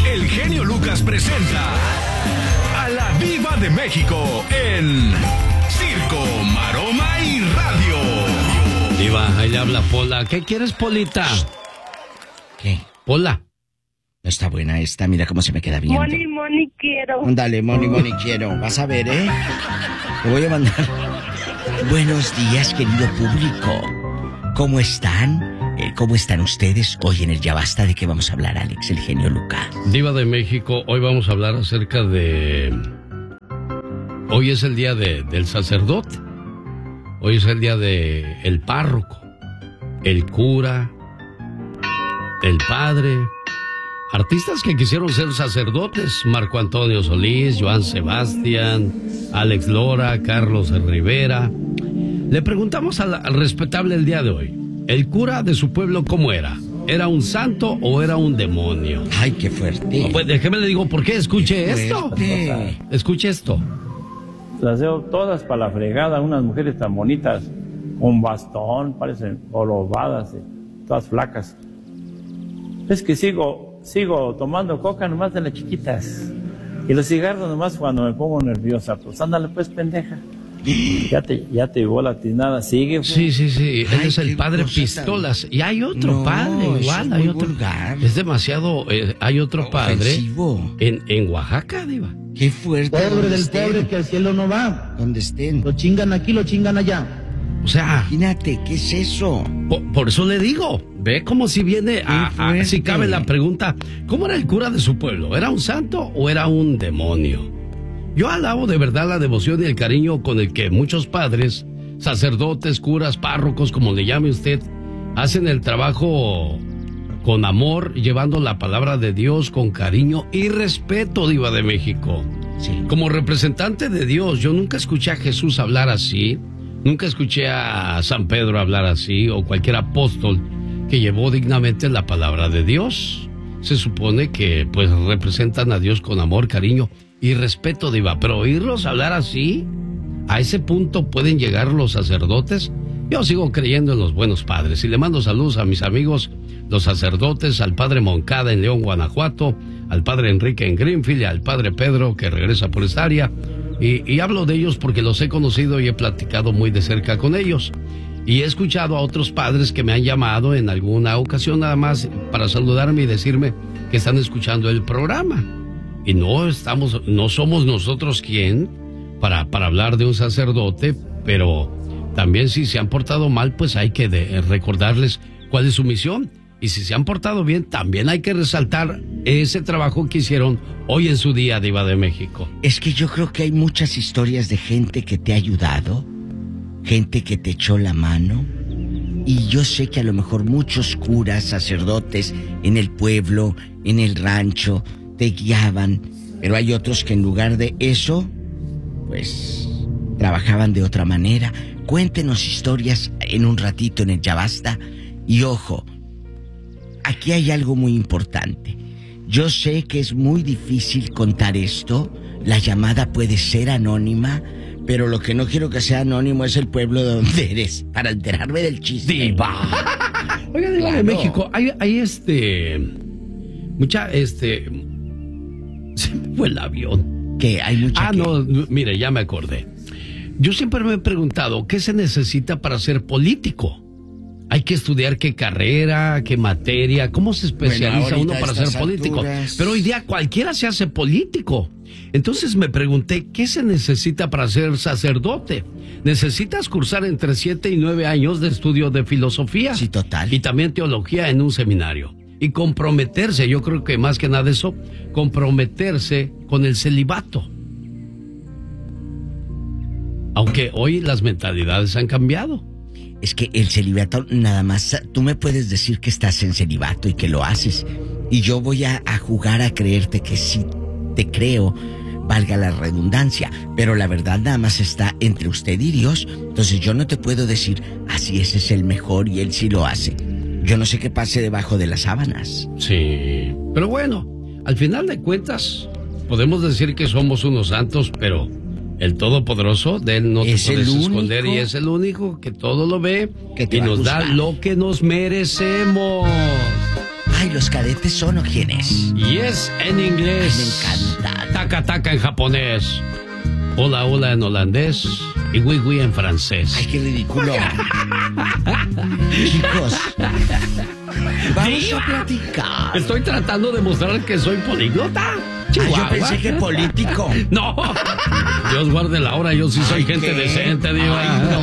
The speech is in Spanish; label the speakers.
Speaker 1: el genio Lucas presenta a la Diva de México en Circo, Maroma y Radio.
Speaker 2: Diva, ahí le habla Pola. ¿Qué quieres, Polita?
Speaker 3: ¿Qué?
Speaker 2: Pola.
Speaker 3: No está buena esta, mira cómo se me queda viendo.
Speaker 4: Moni, quiero.
Speaker 3: Dale, Moni, quiero. Vas a ver, ¿eh? Te voy a mandar. Buenos días, querido público. ¿Cómo están? ¿Cómo están ustedes? Hoy en el Ya Basta, ¿de qué vamos a hablar, Alex, el genio Lucas?
Speaker 2: Diva de México, hoy vamos a hablar acerca de... Hoy es el día del sacerdote. Hoy es el día del párroco, el cura, el padre. Artistas que quisieron ser sacerdotes: Marco Antonio Solís, Joan Sebastián, Alex Lora, Carlos Rivera. Le preguntamos al respetable el día de hoy, ¿el cura de su pueblo cómo era? ¿Era un santo o era un demonio?
Speaker 3: Ay, qué fuerte.
Speaker 2: No, pues déjeme le digo por qué. Escuche esto. Escuche esto.
Speaker 5: Las veo todas para la fregada, unas mujeres tan bonitas, con bastón, parecen olovadas, todas flacas. Es que sigo tomando coca nomás de las chiquitas. Y los cigarros nomás cuando me pongo nerviosa. Pues ándale pues, pendeja. Ya te llevó la tinada, sigue. Pues.
Speaker 2: Sí. Él es el padre Pistolas. Y hay otro padre, igual. Hay otro. Vulgar. Es demasiado. Hay otro padre. En Oaxaca, Diva.
Speaker 3: Qué fuerte.
Speaker 6: Pobre del pobre que al cielo no va.
Speaker 3: Donde estén.
Speaker 6: Lo chingan aquí, lo chingan allá.
Speaker 2: O sea.
Speaker 3: Imagínate, ¿qué es eso?
Speaker 2: Por eso le digo. Ve como si viene si cabe la pregunta. ¿Cómo era el cura de su pueblo? ¿Era un santo o era un demonio? Yo alabo de verdad la devoción y el cariño con el que muchos padres, sacerdotes, curas, párrocos, como le llame usted, hacen el trabajo con amor, llevando la palabra de Dios con cariño y respeto, Diva de México.
Speaker 3: Sí.
Speaker 2: Como representante de Dios, yo nunca escuché a Jesús hablar así, nunca escuché a San Pedro hablar así, o cualquier apóstol que llevó dignamente la palabra de Dios. Se supone que pues representan a Dios con amor, cariño y respeto, Diva, pero oírlos hablar así, a ese punto pueden llegar los sacerdotes. Yo sigo creyendo en los buenos padres y le mando saludos a mis amigos, los sacerdotes, al padre Moncada en León, Guanajuato, al padre Enrique en Greenfield y al padre Pedro que regresa por esta área. Y hablo de ellos porque los he conocido y he platicado muy de cerca con ellos. Y he escuchado a otros padres que me han llamado en alguna ocasión nada más para saludarme y decirme que están escuchando el programa. Y no somos nosotros quien para hablar de un sacerdote, pero también si se han portado mal, pues hay que recordarles cuál es su misión. Y si se han portado bien, también hay que resaltar ese trabajo que hicieron hoy en su día, Diva de México.
Speaker 3: Es que yo creo que hay muchas historias de gente que te ha ayudado, gente que te echó la mano. Y yo sé que a lo mejor muchos curas, sacerdotes en el pueblo, en el rancho, te guiaban, pero hay otros que en lugar de eso, pues trabajaban de otra manera. Cuéntenos historias en un ratito en el Ya Basta. Y ojo, aquí hay algo muy importante. Yo sé que es muy difícil contar esto, la llamada puede ser anónima, pero lo que no quiero que sea anónimo es el pueblo de donde eres, para enterarme del chiste.
Speaker 2: Diva. Oiga, Diva de México, hay se me fue el avión.
Speaker 3: ¿Qué? Hay mucha
Speaker 2: no, mire, ya me acordé. Yo siempre me he preguntado, ¿qué se necesita para ser político? Hay que estudiar qué carrera, qué materia, cómo se especializa uno para ser político. Pero hoy día cualquiera se hace político. Entonces me pregunté, ¿qué se necesita para ser sacerdote? Necesitas cursar entre 7 y 9 años de estudio de filosofía.
Speaker 3: Sí, total.
Speaker 2: Y también teología en un seminario. Y comprometerse, yo creo que más que nada eso, comprometerse con el celibato. Aunque hoy las mentalidades han cambiado.
Speaker 3: Es que el celibato nada más, tú me puedes decir que estás en celibato y que lo haces. Y yo voy a jugar a creerte que sí te creo, valga la redundancia. Pero la verdad nada más está entre usted y Dios. Entonces yo no te puedo decir, así ese es el mejor y él sí lo hace. Yo no sé qué pase debajo de las sábanas.
Speaker 2: Sí, pero bueno, al final de cuentas, podemos decir que somos unos santos, pero el Todopoderoso, de él no te puedes esconder y es el único que todo lo ve y nos da lo que nos merecemos.
Speaker 3: Ay, ¿los cadetes son o quién es?
Speaker 2: Yes en inglés.
Speaker 3: Ay, me encanta.
Speaker 2: Taca taca en japonés. Hola hola en holandés. Y oui oui en francés.
Speaker 3: Ay, qué ridículo. Chicos, vamos a platicar.
Speaker 2: Estoy tratando de mostrar que soy políglota. Chihuahua.
Speaker 3: Yo pensé que político.
Speaker 2: No. Dios guarde la hora, yo sí soy
Speaker 3: Ay,
Speaker 2: gente
Speaker 3: ¿qué?
Speaker 2: decente, diva.
Speaker 3: Ay, no.